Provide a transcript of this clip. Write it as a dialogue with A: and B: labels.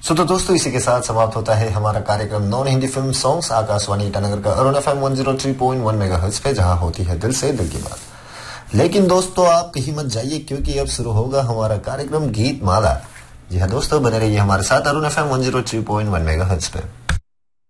A: तो दोस्तों इसी के साथ समाप्त होता है हमारा कार्यक्रम non Hindi film songs Akashvani Itanagar का अरुण FM 103.1 मेगाहर्ट्ज पे, जहां होती है दिल से दिल की बात। लेकिन दोस्तों आप कहीं मत जाइए, क्योंकि अब शुरू होगा हमारा कार्यक्रम गीत माला। जी हाँ दोस्तों, बने रहिए हमारे साथ अरुण FM 103.1 मेगाहर्ट्ज पे।